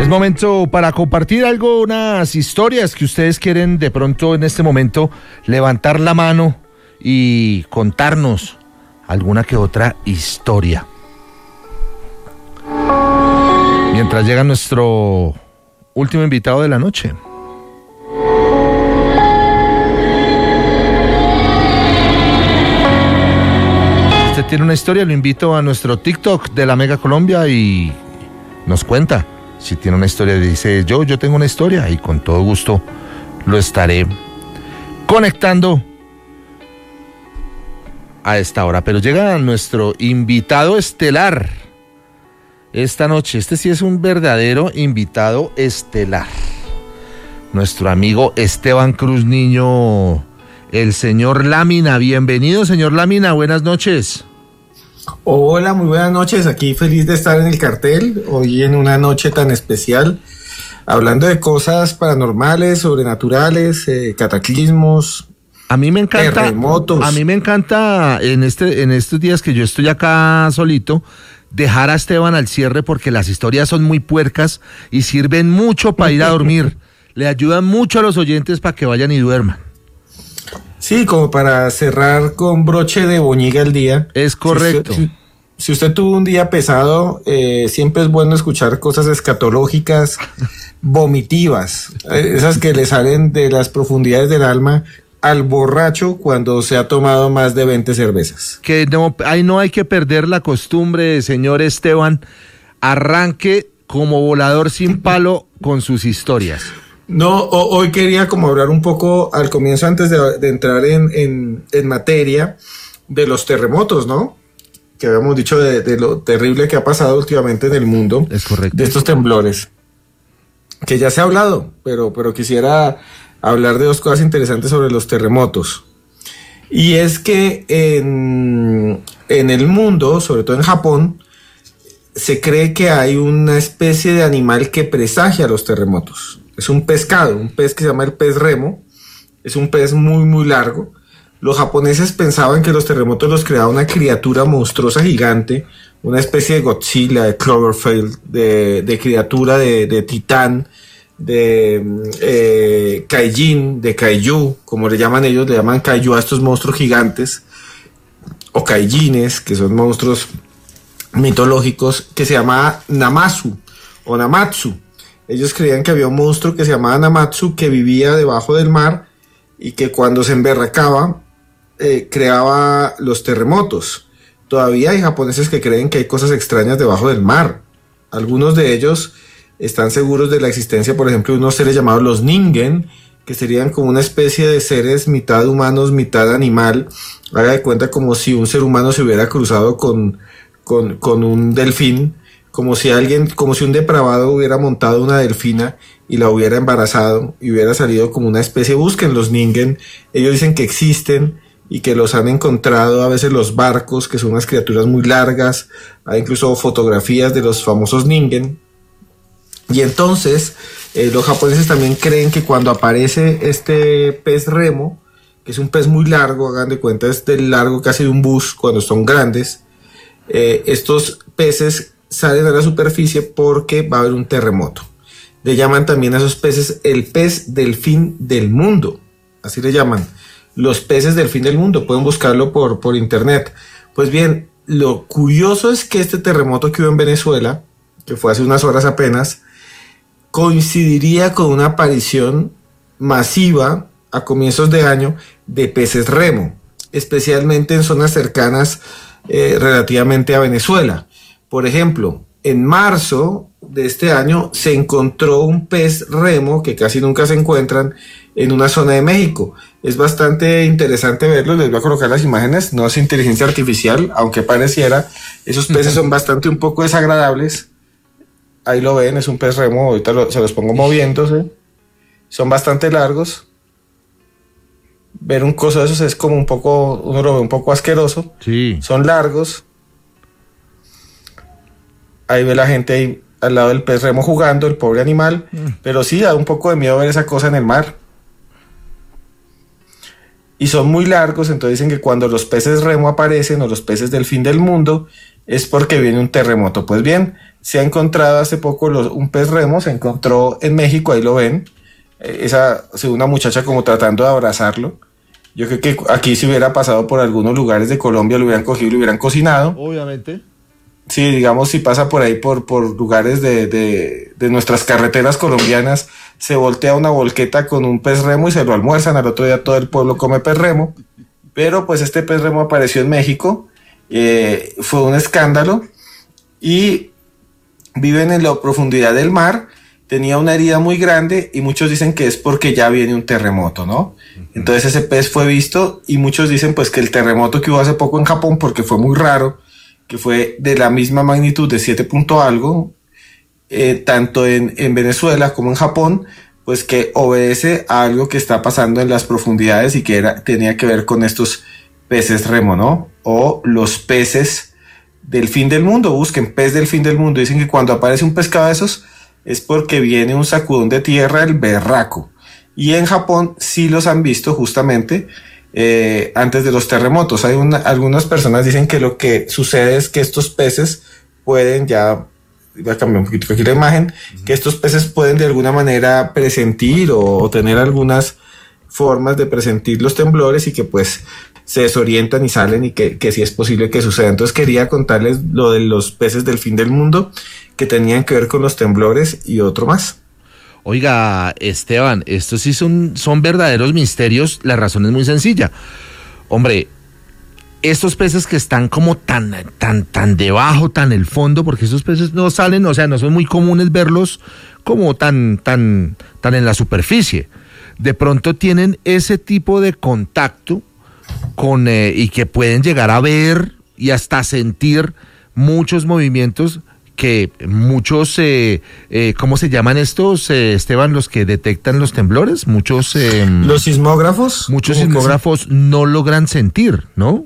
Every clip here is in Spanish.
Es momento para compartir algo, unas historias que ustedes quieren de pronto en este momento levantar la mano y contarnos alguna que otra historia. Mientras llega nuestro último invitado de la noche. Si usted tiene una historia, lo invito a nuestro TikTok de la Mega Colombia y nos cuenta. Si tiene una historia, dice yo tengo una historia y con todo gusto lo estaré conectando a esta hora. Pero llega nuestro invitado estelar esta noche. Este sí es un verdadero invitado estelar. Nuestro amigo Esteban Cruz Niño, el señor Lámina. Bienvenido, señor Lámina, buenas noches. Hola, muy buenas noches, aquí feliz de estar en el cartel, hoy en una noche tan especial, hablando de cosas paranormales, sobrenaturales, cataclismos, a mí me encanta, terremotos. A mí me encanta en estos días que yo estoy acá solito, dejar a Esteban al cierre porque las historias son muy puercas y sirven mucho para ir a dormir, le ayudan mucho a los oyentes para que vayan y duerman. Sí, como para cerrar con broche de boñiga el día. Es correcto. Si usted tuvo un día pesado, siempre es bueno escuchar cosas escatológicas, vomitivas, esas que le salen de las profundidades del alma al borracho cuando se ha tomado más de 20 cervezas. Que no, ahí no hay que perder la costumbre, señor Esteban. Arranque como volador sin palo con sus historias. No, hoy quería como hablar un poco al comienzo, antes de entrar en materia, de los terremotos, ¿no? Que habíamos dicho de lo terrible que ha pasado últimamente en el mundo. Es correcto. De estos temblores. Que ya se ha hablado, pero quisiera hablar de dos cosas interesantes sobre los terremotos. Y es que en el mundo, sobre todo en Japón, se cree que hay una especie de animal que presagia los terremotos. Es un pescado, un pez que se llama el pez remo. Es un pez muy, muy largo. Los japoneses pensaban que los terremotos los creaba una criatura monstruosa gigante, una especie de Godzilla, de Cloverfield, de criatura de titán, de kaijin, de kaiju, como le llaman ellos, le llaman kaiju a estos monstruos gigantes, o kaijines, que son monstruos mitológicos, que se llama Namazu o Namatsu. Ellos creían que había un monstruo que se llamaba Namatsu que vivía debajo del mar y que cuando se emberracaba creaba los terremotos. Todavía hay japoneses que creen que hay cosas extrañas debajo del mar. Algunos de ellos están seguros de la existencia, por ejemplo, de unos seres llamados los ningen, que serían como una especie de seres mitad humanos, mitad animal. Haga de cuenta como si un ser humano se hubiera cruzado con un delfín, como si un depravado hubiera montado una delfina y la hubiera embarazado y hubiera salido como una especie. Busquen los ningen, ellos dicen que existen y que los han encontrado a veces los barcos, que son unas criaturas muy largas. Hay incluso fotografías de los famosos ningen. Y entonces los japoneses también creen que cuando aparece este pez remo, que es un pez muy largo, hagan de cuenta, es del largo casi de un bus cuando son grandes, estos peces salen a la superficie porque va a haber un terremoto. Le llaman también a esos peces el pez del fin del mundo, así le llaman, los peces del fin del mundo. Pueden buscarlo por internet. Pues bien, lo curioso es que este terremoto que hubo en Venezuela, que fue hace unas horas apenas, coincidiría con una aparición masiva a comienzos de año de peces remo, especialmente en zonas cercanas relativamente a Venezuela. Por ejemplo, en marzo de este año se encontró un pez remo que casi nunca se encuentran en una zona de México. Es bastante interesante verlo, les voy a colocar las imágenes, no es inteligencia artificial, aunque pareciera. Esos peces son bastante un poco desagradables. Ahí lo ven, es un pez remo, ahorita se los pongo moviéndose. Son bastante largos. Ver un coso de esos es como un poco, uno lo ve un poco asqueroso. Sí. Son largos. Ahí ve la gente ahí al lado del pez remo jugando, el pobre animal. Pero sí, da un poco de miedo ver esa cosa en el mar. Y son muy largos, entonces dicen que cuando los peces remo aparecen, o los peces del fin del mundo, es porque viene un terremoto. Pues bien, se ha encontrado hace poco un pez remo, se encontró en México, ahí lo ven, una muchacha como tratando de abrazarlo. Yo creo que aquí si hubiera pasado por algunos lugares de Colombia, lo hubieran cogido y lo hubieran cocinado. Obviamente. Sí, digamos, si pasa por ahí por lugares de nuestras carreteras colombianas, se voltea una volqueta con un pez remo y se lo almuerzan. Al otro día todo el pueblo come pez remo. Pero pues este pez remo apareció en México, fue un escándalo y viven en la profundidad del mar. Tenía una herida muy grande y muchos dicen que es porque ya viene un terremoto, ¿no? Entonces ese pez fue visto y muchos dicen pues que el terremoto que hubo hace poco en Japón, porque fue muy raro, que fue de la misma magnitud de 7 punto algo, tanto en Venezuela como en Japón, pues que obedece a algo que está pasando en las profundidades y que tenía que ver con estos peces remo, ¿no? O los peces del fin del mundo. Busquen pez del fin del mundo. Dicen que cuando aparece un pescado de esos es porque viene un sacudón de tierra, el berraco. Y en Japón sí los han visto justamente antes de los terremotos. Algunas personas dicen que lo que sucede es que estos peces pueden, ya voy a cambiar un poquito aquí la imagen, que estos peces pueden de alguna manera presentir o tener algunas formas de presentir los temblores y que pues se desorientan y salen y que sí es posible que suceda. Entonces quería contarles lo de los peces del fin del mundo que tenían que ver con los temblores y otro más. Oiga, Esteban, estos sí son verdaderos misterios. La razón es muy sencilla. Hombre, estos peces que están como tan debajo, tan el fondo, porque estos peces no salen, o sea, no son muy comunes verlos como tan en la superficie. De pronto tienen ese tipo de contacto y que pueden llegar a ver y hasta sentir muchos movimientos que muchos, ¿cómo se llaman estos, Esteban, los que detectan los temblores? Muchos... ¿Los sismógrafos? Muchos sismógrafos no logran sentir, ¿no?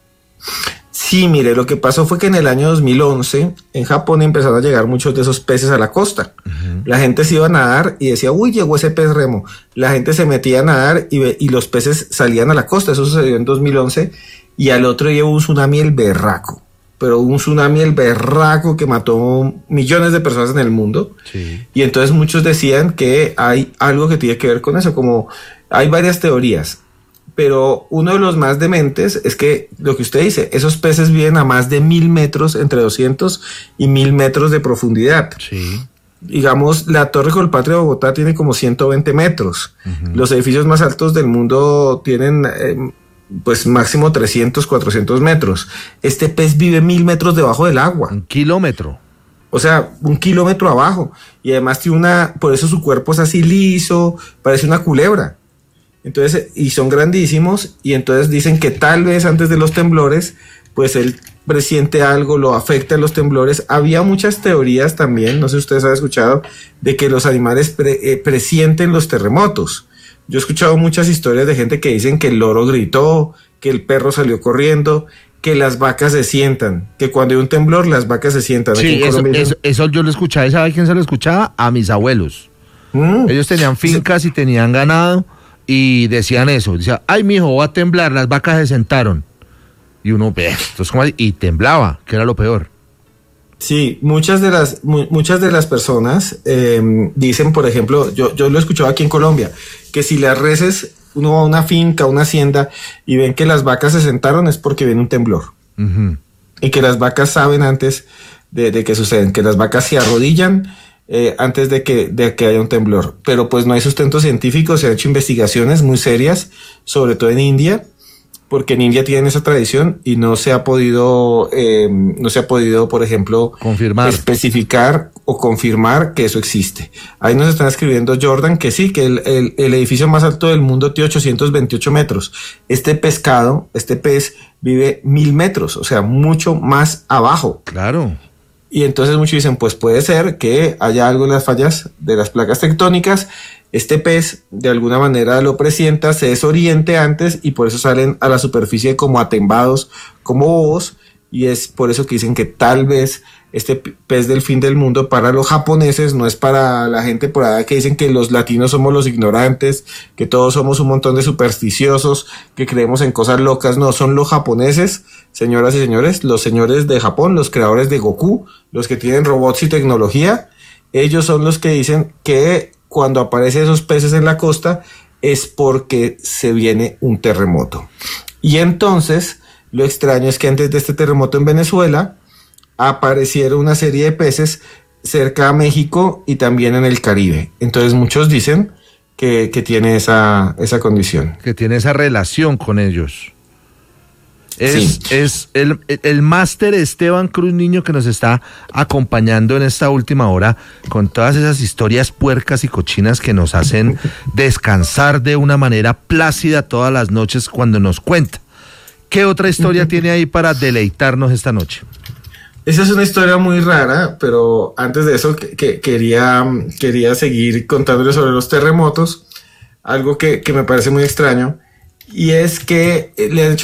Sí, mire, lo que pasó fue que en el año 2011 en Japón empezaron a llegar muchos de esos peces a la costa. La gente se iba a nadar y decía, uy, llegó ese pez remo. La gente se metía a nadar y los peces salían a la costa. Eso sucedió en 2011 y al otro día hubo un tsunami el berraco. Pero un tsunami el berraco que mató millones de personas en el mundo. Sí. Y entonces muchos decían que hay algo que tiene que ver con eso, como hay varias teorías. Pero uno de los más dementes es que lo que usted dice, esos peces viven a más de 1000 metros, entre 200 y 1000 metros de profundidad. Sí. Digamos, la Torre Colpatria de Bogotá tiene como 120 metros. Los edificios más altos del mundo tienen... pues máximo 300, 400 metros. Este pez vive 1000 metros debajo del agua. 1 kilómetro. O sea, 1 kilómetro abajo. Y además tiene por eso su cuerpo es así liso, parece una culebra. Entonces, y son grandísimos, y entonces dicen que tal vez antes de los temblores, pues él presiente algo, lo afecta a los temblores. Había muchas teorías también, no sé si ustedes han escuchado, de que los animales presienten los terremotos. Yo he escuchado muchas historias de gente que dicen que el loro gritó, que el perro salió corriendo, que las vacas se sientan, que cuando hay un temblor las vacas se sientan. Sí, eso yo lo escuchaba. ¿Sabe quién se lo escuchaba? A mis abuelos. Ellos tenían fincas y tenían ganado y decían eso. Decían, ay, mijo, va a temblar, las vacas se sentaron. Y uno, entonces, ¿cómo? Y temblaba, que era lo peor. Sí, muchas de las personas dicen, por ejemplo, yo lo he escuchado aquí en Colombia, que si las reses, uno va a una finca, a una hacienda, y ven que las vacas se sentaron es porque viene un temblor. Y que las vacas saben antes de que suceden, que las vacas se arrodillan antes de que haya un temblor. Pero pues no hay sustento científico, se han hecho investigaciones muy serias, sobre todo en India, porque en India tienen esa tradición y no se ha podido, por ejemplo, especificar o confirmar que eso existe. Ahí nos están escribiendo Jordan que sí, que el edificio más alto del mundo tiene 828 metros. Este pez vive 1000 metros, o sea, mucho más abajo. Claro. Y entonces muchos dicen, pues puede ser que haya algo en las fallas de las placas tectónicas. Este pez de alguna manera lo presienta, se desoriente antes y por eso salen a la superficie como atembados, como bobos, y es por eso que dicen que tal vez este pez del fin del mundo para los japoneses no es para la gente por allá que dicen que los latinos somos los ignorantes, que todos somos un montón de supersticiosos, que creemos en cosas locas. No, son los japoneses, señoras y señores, los señores de Japón, los creadores de Goku, los que tienen robots y tecnología. Ellos son los que dicen que cuando aparecen esos peces en la costa es porque se viene un terremoto. Y entonces, lo extraño es que antes de este terremoto en Venezuela, aparecieron una serie de peces cerca a México y también en el Caribe. Entonces muchos dicen que tiene esa condición. Que tiene esa relación con ellos. Sí. Es el máster Esteban Cruz Niño que nos está acompañando en esta última hora con todas esas historias puercas y cochinas que nos hacen descansar de una manera plácida todas las noches cuando nos cuenta. ¿Qué otra historia tiene ahí para deleitarnos esta noche? Esa es una historia muy rara, pero antes de eso quería seguir contándoles sobre los terremotos, algo que me parece muy extraño, y es que le han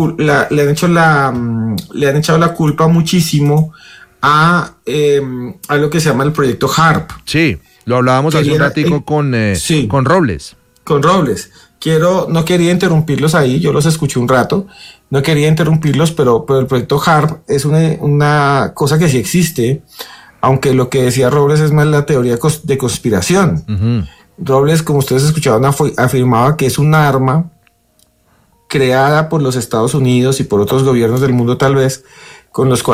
echado la culpa muchísimo a lo que se llama el proyecto HARP. Sí, lo hablábamos hace un ratico con Robles. Con Robles. No quería interrumpirlos ahí, yo los escuché un rato, no quería interrumpirlos, pero el proyecto HARP es una cosa que sí existe, aunque lo que decía Robles es más la teoría de conspiración. Uh-huh. Robles, como ustedes escuchaban, afirmaba que es un arma creada por los Estados Unidos y por otros gobiernos del mundo tal vez, con los cuales